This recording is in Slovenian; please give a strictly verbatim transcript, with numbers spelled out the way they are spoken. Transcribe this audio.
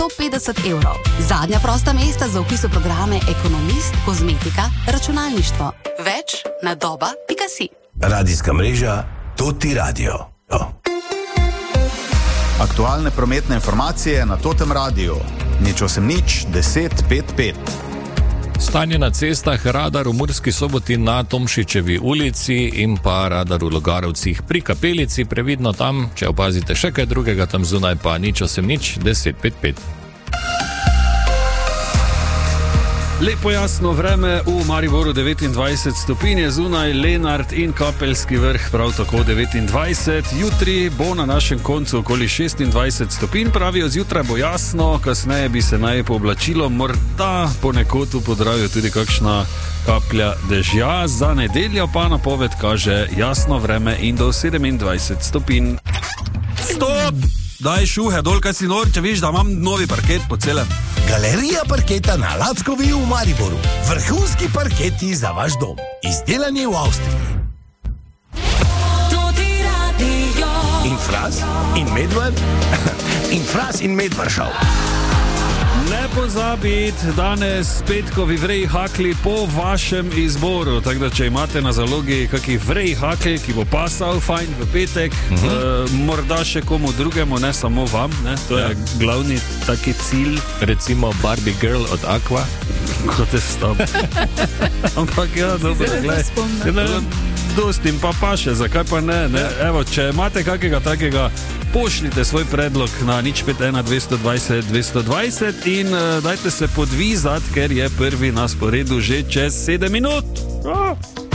sto petdeset evrov. Zadnja prosta mesta za vpis v programe ekonomist, kozmetika, računalništvo. Več na doba pika si. Radijska mreža Toti Radio. Oh. Aktualne prometne informacije na Totem radiju. Nič osem nič, deset pet pet. Stanje na cestah, radar v Murski Soboti na Tomšičevi ulici in pa radar v Logarovcih pri Kapelici. Previdno tam, če opazite še kaj drugega tam zunaj, pa nič osem nič, deset pet pet. Lepo jasno vreme, v Mariboru devetindvajset stopinj je zunaj, Lenart in Kapelski vrh prav tako devetindvajset. Jutri bo na našem koncu okoli šestindvajset stopinj, pravijo, zjutraj bo jasno, kasneje bi se naj pooblačilo, morda ponekod v Podravju tudi kakšna kaplja dežja. Za nedeljo pa napoved kaže jasno vreme in do sedemindvajset stopinj. Stop! Daj šuhe dol, kaj si nor, če viš, da imam novi parket po celem. Galerija parketa na Lackovi v Mariboru. Vrhunski parketi za vaš dom. Izdelani v Avstriji. In Fras in Medved in Fras in Medvršav. Ne pozabiti, danes petkovi vrej hakli po vašem izboru, tako da če imate na zalogi kakih vrej hakli, ki bo pasal fajn v petek, uh-huh. uh, morda še komu drugemu, ne samo vam, ne? To ja. je glavni taki cilj. Recimo Barbie Girl od Aqua. Kot je stop. Ampak ja, dobro, gledaj. Dostim pa paše, zakaj pa ne, ne? Evo, če imate kakega takega, pošljite svoj predlog na nič pet ena dvesto dvajset dvesto dvajset in uh, dajte se podvizati, ker je prvi na sporedu že čez sedem minut. Ah!